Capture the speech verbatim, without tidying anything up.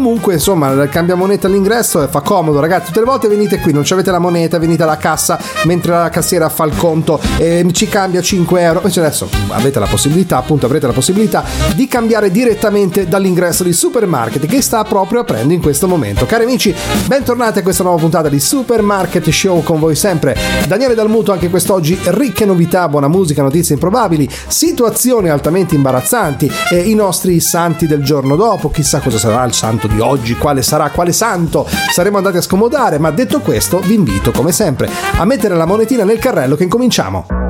comunque insomma il cambiamoneta all'ingresso e fa comodo, ragazzi. Tutte le volte venite qui, non avete la moneta, venite alla cassa mentre la cassiera fa il conto e ci cambia cinque euro. Invece adesso avete la possibilità, appunto avrete la possibilità di cambiare direttamente dall'ingresso di Supermarket, che sta proprio aprendo in questo momento. Cari amici, bentornati a questa nuova puntata di Supermarket Show, con voi sempre Daniele Dalmuto. Anche quest'oggi ricche novità, buona musica, notizie improbabili, situazioni altamente imbarazzanti e i nostri santi del giorno dopo. Chissà cosa sarà il santo di oggi, quale sarà, quale santo saremo andati a scomodare, ma detto questo vi invito come sempre a mettere la monetina nel carrello che incominciamo.